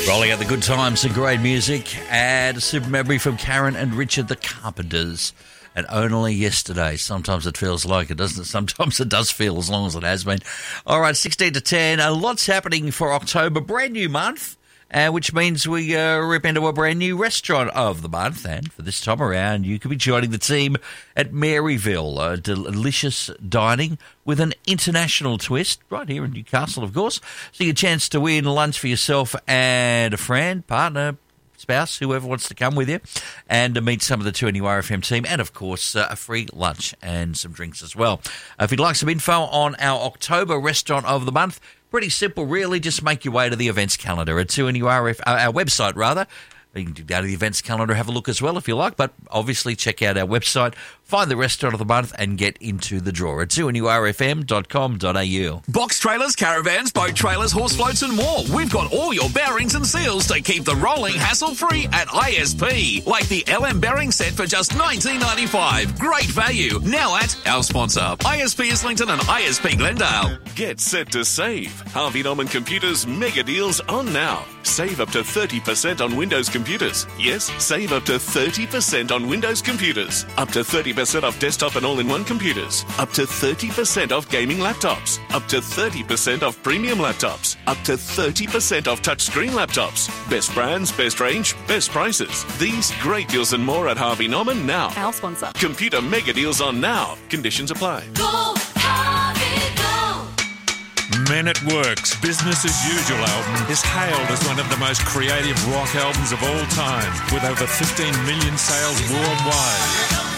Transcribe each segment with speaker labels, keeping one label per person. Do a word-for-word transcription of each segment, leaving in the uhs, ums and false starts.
Speaker 1: Rolling out the good times and great music, and a super memory from Karen and Richard the Carpenters. And only yesterday. Sometimes it feels like it, doesn't it? Sometimes it does feel as long as it has been. All right, sixteen to ten. A lot's happening for October. Brand new month, uh, which means we uh, rip into a brand new restaurant of the month. And for this time around, you could be joining the team at Maryville. Uh, delicious dining with an international twist right here in Newcastle, of course. So you get a chance to win lunch for yourself and a friend, partner, spouse, whoever wants to come with you, and to meet some of the two N U R F M team, and of course uh, a free lunch and some drinks as well. Uh, if you'd like some info on our October restaurant of the month, pretty simple really, just make your way to the events calendar at two N U R F, uh, our website rather. You can go to the events calendar, have a look as well if you like, but obviously check out our website, find the restaurant of the month, and get into the draw at two N U R F M dot com dot a u.
Speaker 2: Box trailers, caravans, boat trailers, horse floats and more. We've got all your bearings and seals to keep the rolling hassle-free at I S P. Like the L M bearing set for just nineteen ninety-five. Great value. Now at our sponsor, I S P Islington and I S P Glendale.
Speaker 3: Get set to save. Harvey Norman Computers mega deals on now. Save up to thirty percent on Windows computers. Yes, save up to thirty percent on Windows computers. Up to thirty percent off desktop and all-in-one computers. Up to thirty percent off gaming laptops. Up to thirty percent off premium laptops. Up to thirty percent off touchscreen laptops. Best brands, best range, best prices. These great deals and more at Harvey Norman now.
Speaker 4: Our sponsor.
Speaker 3: Computer mega deals on now. Conditions apply.
Speaker 5: Go, Harvey, go!
Speaker 6: Men at Work's Business as Usual album is hailed as one of the most creative rock albums of all time, with over fifteen million sales worldwide.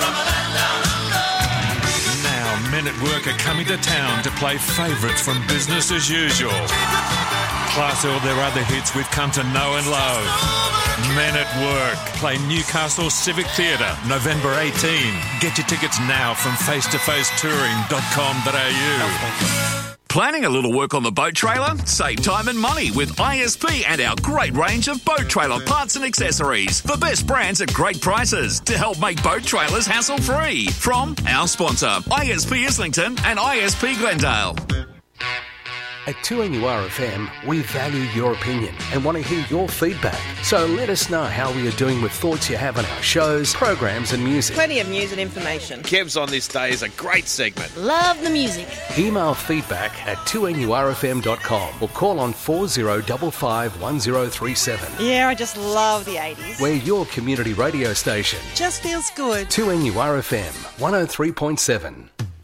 Speaker 6: Now, Men at Work are coming to town to play favourites from Business as Usual, plus all their other hits we've come to know and love. Men at Work play Newcastle Civic Theatre November eighteenth. Get your tickets now from face to face touring dot com dot a u.
Speaker 2: Planning a little work on the boat trailer? Save time and money with I S P and our great range of boat trailer parts and accessories. The best brands at great prices to help make boat trailers hassle-free. From our sponsor, I S P Islington and I S P Glendale.
Speaker 7: At two N U R F M, we value your opinion and want to hear your feedback. So let us know how we are doing with thoughts you have on our shows, programs and music.
Speaker 8: Plenty of news and information.
Speaker 9: Kev's on this day is a great segment.
Speaker 4: Love the music.
Speaker 7: Email feedback at two N U R F M dot com or call on four zero five five one zero three seven.
Speaker 8: Yeah, I just love the eighties.
Speaker 7: We're your community radio station.
Speaker 8: Just feels good.
Speaker 7: two N U R F M one oh three point seven.